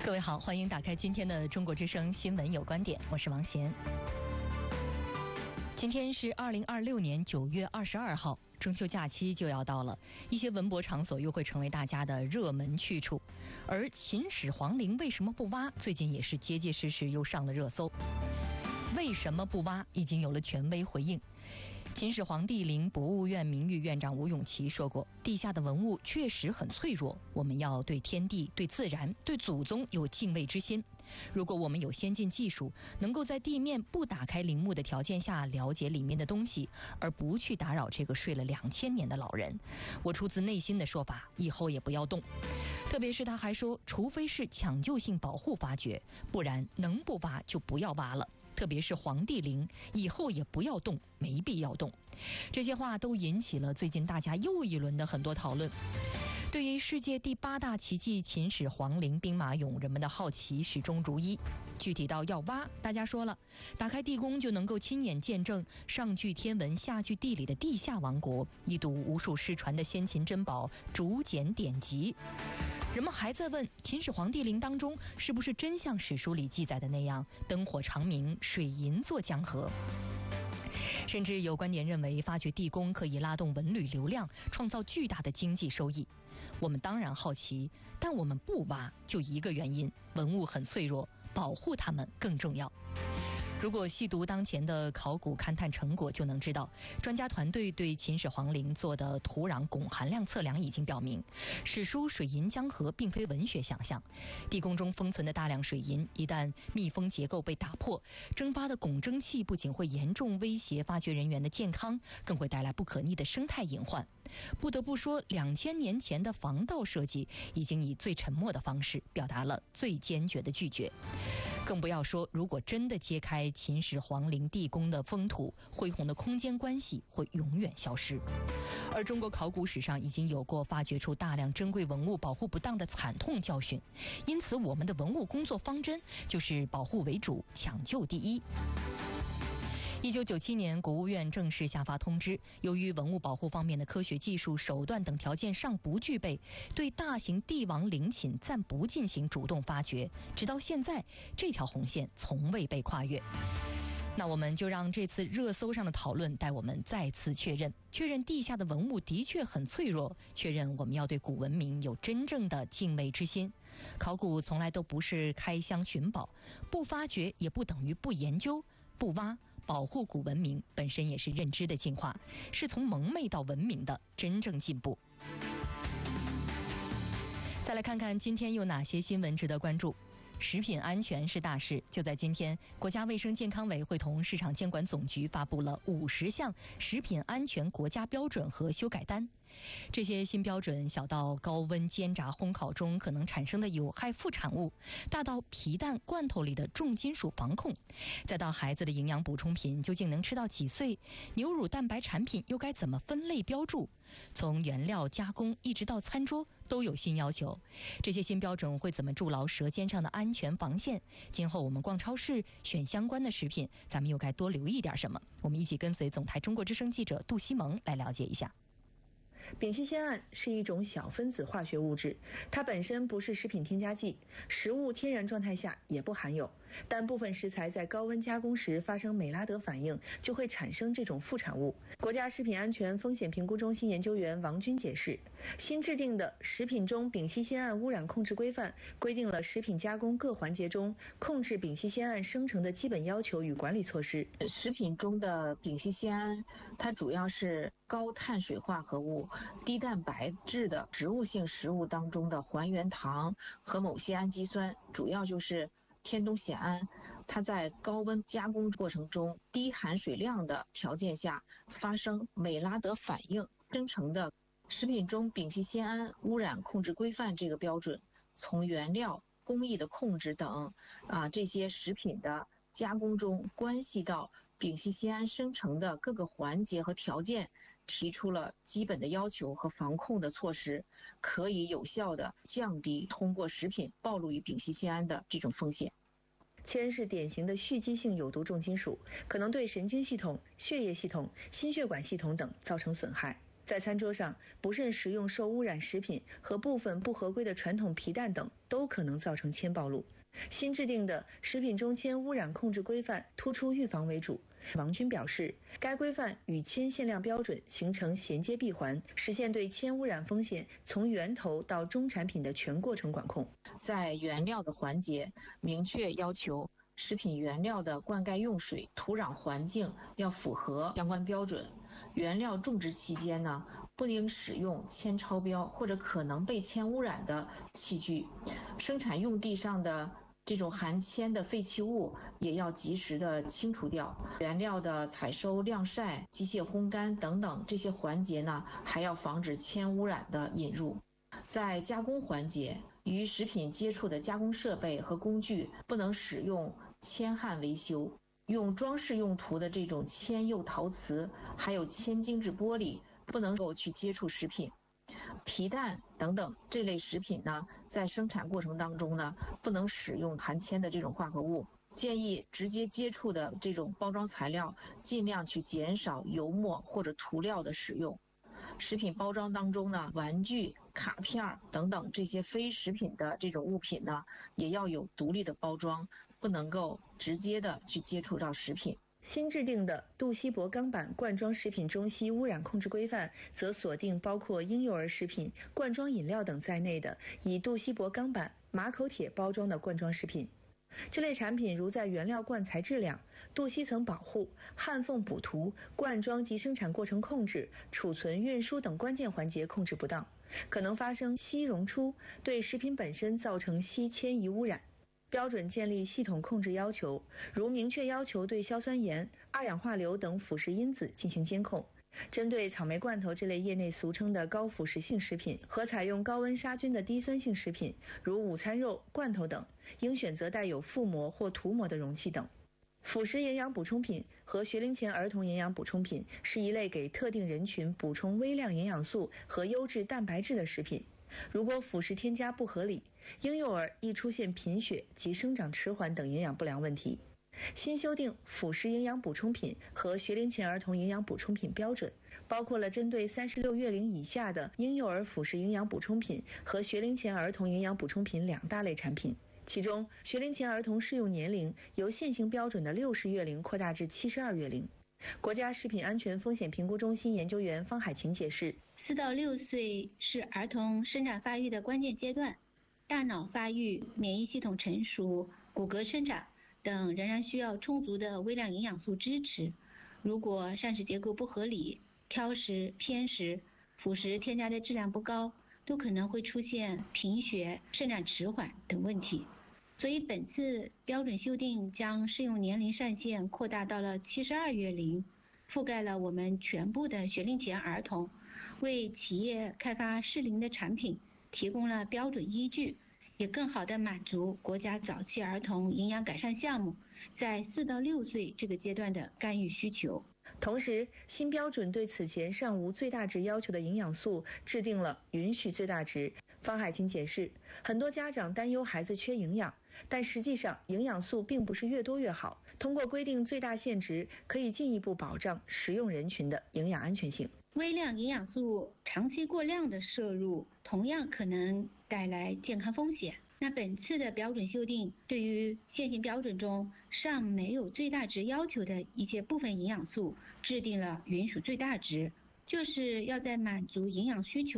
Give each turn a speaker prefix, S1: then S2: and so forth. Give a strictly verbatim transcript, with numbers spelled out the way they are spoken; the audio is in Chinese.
S1: 各位好，欢迎打开今天的中国之声新闻有观点，我是王贤。今天是二零二六年九月二十二号，中秋假期就要到了，一些文博场所又会成为大家的热门去处。而秦始皇陵为什么不挖，最近也是结结实实又上了热搜。为什么不挖已经有了权威回应。秦始皇帝陵博物院名誉院长吴永琪说过，地下的文物确实很脆弱，我们要对天地、对自然、对祖宗有敬畏之心。如果我们有先进技术，能够在地面不打开陵墓的条件下了解里面的东西，而不去打扰这个睡了两千年的老人，我出自内心的说法，以后也不要动。特别是他还说，除非是抢救性保护发掘，不然能不挖就不要挖了。特别是皇帝陵，以后也不要动，没必要动。这些话都引起了最近大家又一轮的很多讨论。对于世界第八大奇迹秦始皇陵兵马俑，人们的好奇始终如一。具体到要挖，大家说了，打开地宫就能够亲眼见证上具天文下具地理的地下王国，一睹无数失传的先秦珍宝，竹简典籍。人们还在问，秦始皇帝陵当中是不是真像史书里记载的那样，灯火长明，水银作江河？甚至有观点认为，发掘地宫可以拉动文旅流量，创造巨大的经济收益。我们当然好奇，但我们不挖，就一个原因：文物很脆弱，保护它们更重要。如果细读当前的考古勘探成果，就能知道，专家团队对秦始皇陵做的土壤汞含量测量已经表明，史书水银江河并非文学想象。地宫中封存的大量水银，一旦密封结构被打破，蒸发的汞蒸气不仅会严重威胁发掘人员的健康，更会带来不可逆的生态隐患。不得不说，两千年前的防盗设计已经以最沉默的方式表达了最坚决的拒绝。更不要说，如果真的揭开秦始皇陵地宫的封土，恢宏的空间关系会永远消失。而中国考古史上已经有过发掘出大量珍贵文物保护不当的惨痛教训，因此我们的文物工作方针就是保护为主，抢救第一。一九九七年，国务院正式下发通知，由于文物保护方面的科学技术手段等条件尚不具备，对大型帝王陵寝暂不进行主动发掘。直到现在，这条红线从未被跨越。那我们就让这次热搜上的讨论带我们再次确认，确认地下的文物的确很脆弱，确认我们要对古文明有真正的敬畏之心。考古从来都不是开箱寻宝，不发掘也不等于不研究，不挖。保护古文明本身也是认知的进化，是从蒙昧到文明的真正进步。再来看看今天有哪些新闻值得关注。食品安全是大事，就在今天，国家卫生健康委会同市场监管总局发布了五十项食品安全国家标准和修改单。这些新标准小到高温煎炸烘烤中可能产生的有害副产物，大到皮蛋罐头里的重金属防控，再到孩子的营养补充品究竟能吃到几岁，牛乳蛋白产品又该怎么分类标注，从原料加工一直到餐桌都有新要求。这些新标准会怎么筑牢舌尖上的安全防线？今后我们逛超市选相关的食品，咱们又该多留意点什么？我们一起跟随总台中国之声记者杜西蒙来了解一下。
S2: 丙烯酰胺是一种小分子化学物质，它本身不是食品添加剂，食物天然状态下也不含有，但部分食材在高温加工时发生美拉德反应，就会产生这种副产物。国家食品安全风险评估中心研究员王军解释，新制定的食品中丙烯酰胺污染控制规范规定了食品加工各环节中控制丙烯酰胺生成的基本要求与管理措施。
S3: 食品中的丙烯酰胺，它主要是高碳水化合物、低蛋白质的植物性食物当中的还原糖和某些氨基酸，主要就是天冬酰胺，它在高温加工过程中低含水量的条件下发生美拉德反应生成的。食品中丙烯酰胺污染控制规范这个标准，从原料、工艺的控制等啊这些食品的加工中关系到丙烯酰胺生成的各个环节和条件，提出了基本的要求和防控的措施，可以有效地降低通过食品暴露于丙烯酰胺的这种风险。
S2: 铅是典型的蓄积性有毒重金属，可能对神经系统、血液系统、心血管系统等造成损害。 在餐桌上，不慎食用受污染食品和部分不合规的传统皮蛋等，都可能造成铅暴露。新制定的食品中铅污染控制规范突出预防为主。王军表示，该规范与铅限量标准形成衔接闭环，实现对铅污染风险从源头到终产品的全过程管控。
S3: 在原料的环节，明确要求食品原料的灌溉用水、土壤环境要符合相关标准。原料种植期间呢，不应使用铅超标或者可能被铅污染的器具。生产用地上的这种含铅的废弃物也要及时的清除掉。原料的采收、晾晒、机械烘干等等这些环节呢，还要防止铅污染的引入。在加工环节，与食品接触的加工设备和工具不能使用铅焊维修。用装饰用途的这种铅釉陶瓷，还有铅精制玻璃，不能够去接触食品。皮蛋等等这类食品呢，在生产过程当中呢，不能使用含铅的这种化合物。建议直接接触的这种包装材料，尽量去减少油墨或者涂料的使用。食品包装当中呢，玩具、卡片等等这些非食品的这种物品呢，也要有独立的包装，不能够直接的去接触到食品。
S2: 新制定的杜锡箔钢板罐装食品中稀污染控制规范则锁定包括婴幼儿食品、罐装饮料等在内的以杜锡箔钢板、马口铁包装的罐装食品。这类产品如在原料罐材质量、镀锡层保护、焊缝补涂、灌装及生产过程控制、储存、运输等关键环节控制不当，可能发生稀溶出，对食品本身造成稀铅遗污染。标准建立系统控制要求，如明确要求对硝酸盐、二氧化硫等腐蚀因子进行监控。针对草莓罐头这类业内俗称的高腐蚀性食品和采用高温杀菌的低酸性食品，如午餐肉、罐头等，应选择带有覆膜或涂膜的容器等。辅食营养补充品和学龄前儿童营养补充品是一类给特定人群补充微量营养素和优质蛋白质的食品。如果辅食添加不合理，婴幼儿易出现贫血及生长迟缓等营养不良问题。新修订辅食营养补充品和学龄前儿童营养补充品标准，包括了针对三十六月龄以下的婴幼儿辅食营养补充品和学龄前儿童营养补充品两大类产品。其中，学龄前儿童适用年龄由现行标准的六十月龄扩大至七十二月龄。国家食品安全风险评估中心研究员方海琴解释，
S4: 四到六岁是儿童生长发育的关键阶段，大脑发育、免疫系统成熟、骨骼生长等仍然需要充足的微量营养素支持。如果膳食结构不合理、挑食、偏食、辅食添加的质量不高，都可能会出现贫血、生长迟缓等问题。所以本次标准修订将适用年龄上限扩大到了七十二月龄，覆盖了我们全部的学龄前儿童，为企业开发适龄的产品提供了标准依据，也更好地满足国家早期儿童营养改善项目在四到六岁这个阶段的干预需求。
S2: 同时，新标准对此前尚无最大值要求的营养素制定了允许最大值。方海琴解释，很多家长担忧孩子缺营养，但实际上营养素并不是越多越好。通过规定最大限值，可以进一步保障食用人群的营养安全性。
S4: 微量营养素长期过量的摄入，同样可能带来健康风险。那本次的标准修订，对于现行标准中尚没有最大值要求的一些部分营养素，制定了允许最大值，就是要在满足营养需求